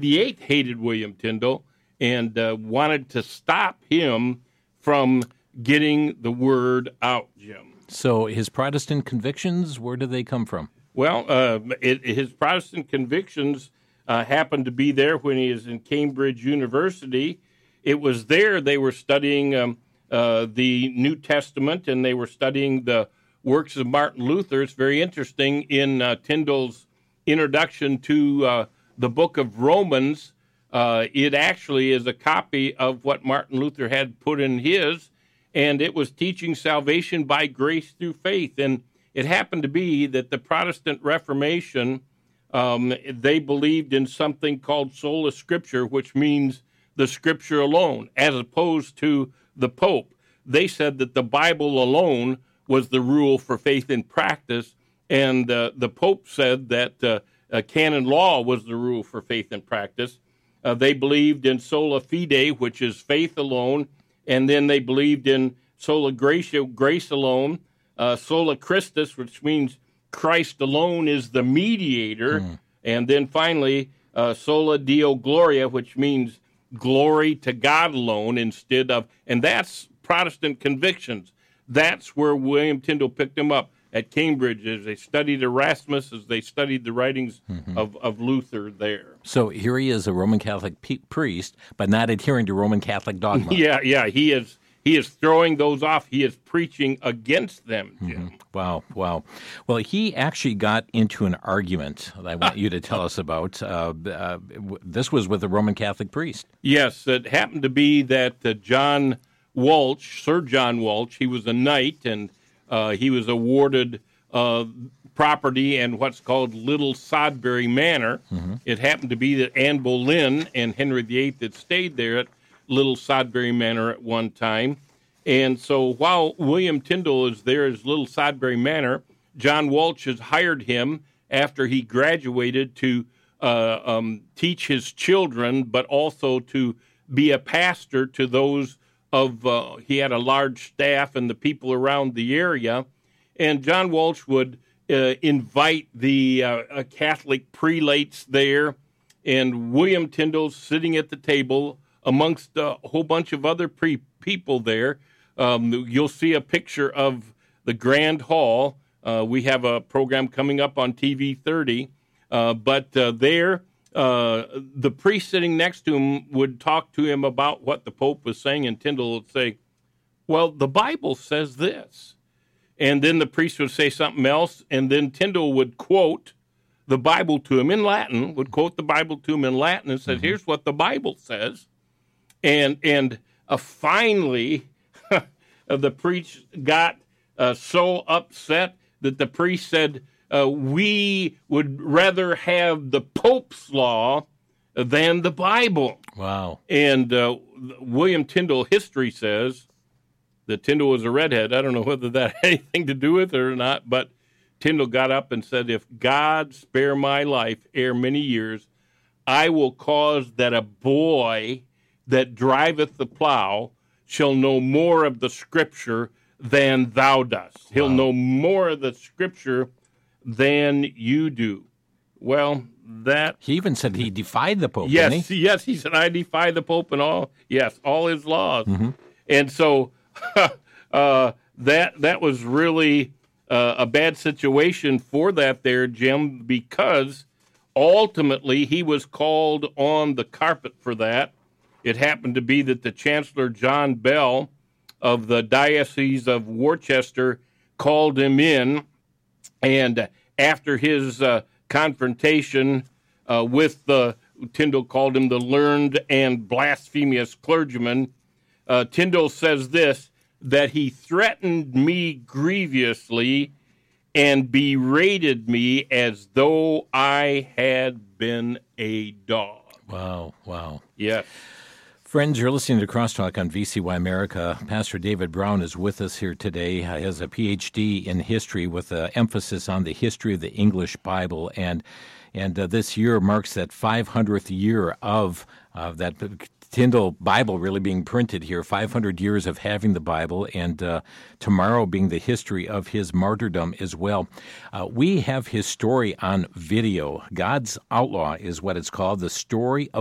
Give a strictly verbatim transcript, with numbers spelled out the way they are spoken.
The Eighth hated William Tyndale and uh, wanted to stop him from getting the word out, Jim. So his Protestant convictions, where do they come from? Well, uh, it, his Protestant convictions uh, happened to be there when he was in Cambridge University. It was there they were studying um, uh, the New Testament, and they were studying the works of Martin Luther. It's very interesting in uh, Tyndale's introduction to uh, the book of Romans. Uh, it actually is a copy of what Martin Luther had put in his, and it was teaching salvation by grace through faith. And it happened to be that the Protestant Reformation, um, they believed in something called sola scriptura, which means the Scripture alone, as opposed to the Pope. They said that the Bible alone was the rule for faith and practice, and uh, the Pope said that uh, uh, canon law was the rule for faith and practice. Uh, they believed in sola fide, which is faith alone, and then they believed in sola gratia, grace alone, uh, sola Christus, which means Christ alone is the mediator, mm. and then finally uh, sola Deo Gloria, which means glory to God alone instead of, and that's Protestant convictions. That's where William Tyndale picked him up at Cambridge as they studied Erasmus, as they studied the writings mm-hmm. of, of Luther there. So here he is, a Roman Catholic pe- priest, but not adhering to Roman Catholic dogma. Yeah, yeah, he is he is throwing those off. He is preaching against them, Jim. Mm-hmm. Wow, wow. Well, he actually got into an argument that I want you to tell us about. Uh, uh, this was with a Roman Catholic priest. Yes, it happened to be that uh, John Walsh, Sir John Walsh, he was a knight, and uh, he was awarded uh, property in what's called Little Sodbury Manor. Mm-hmm. It happened to be that Anne Boleyn and Henry the Eighth had stayed there at Little Sodbury Manor at one time. And so while William Tyndale is there at Little Sodbury Manor, John Walsh has hired him after he graduated to uh, um, teach his children, but also to be a pastor to those of, uh, he had a large staff and the people around the area. And John Walsh would uh, invite the uh, Catholic prelates there, and William Tyndale's sitting at the table amongst a whole bunch of other pre- people there. Um, you'll see a picture of the Grand Hall. Uh, we have a program coming up on T V thirty, uh, but uh, there, uh, the priest sitting next to him would talk to him about what the Pope was saying, and Tyndale would say, well, the Bible says this. And then the priest would say something else, and then Tyndale would quote the Bible to him in Latin, would quote the Bible to him in Latin and said, mm-hmm. here's what the Bible says. And and uh, finally, the priest got uh, so upset that the priest said, uh, we would rather have the Pope's law than the Bible. Wow. And uh, William Tyndale history says that Tyndale was a redhead. I don't know whether that had anything to do with it or not, but Tyndale got up and said, if God spare my life ere many years, I will cause that a boy that driveth the plow shall know more of the Scripture than thou dost. He'll wow. know more of the Scripture than you do. Well, that... He even said he defied the Pope, yes, didn't he? Yes, he said, I defy the Pope and all, yes, all his laws. Mm-hmm. And so uh, that that was really uh, a bad situation for that there, Jim, because ultimately he was called on the carpet for that. It happened to be that the Chancellor John Bell of the Diocese of Worcester called him in, and after his uh, confrontation uh, with the, Tyndale called him the learned and blasphemous clergyman, uh, Tyndale says this, that he threatened me grievously and berated me as though I had been a dog. Wow, wow. Yes. Friends, you're listening to Crosstalk on V C Y America. Pastor David Brown is with us here today. He has a P H D in history with an emphasis on the history of the English Bible. And and uh, this year marks that five hundredth year of uh, that Tyndale Bible really being printed here, five hundred years of having the Bible, and uh, tomorrow being the history of his martyrdom as well. Uh, we have his story on video. God's Outlaw is what it's called, the story of